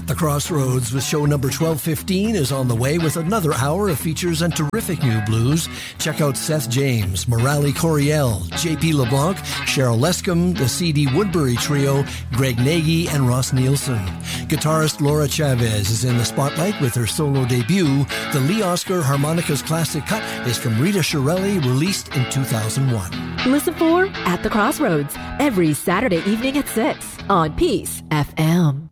At the Crossroads with show number 1215 is on the way with another hour of features and terrific new blues. Check out Seth James, Morale Coriel, J.P. LeBlanc, Cheryl Lescombe, the C.D. Woodbury Trio, Greg Nagy, and Ross Nielsen. Guitarist Laura Chavez is in the spotlight with her solo debut. The Lee Oscar Harmonicas Classic Cut is from Rita Shirelli, released in 2001. Listen for At the Crossroads every Saturday evening at 6 on Peace FM.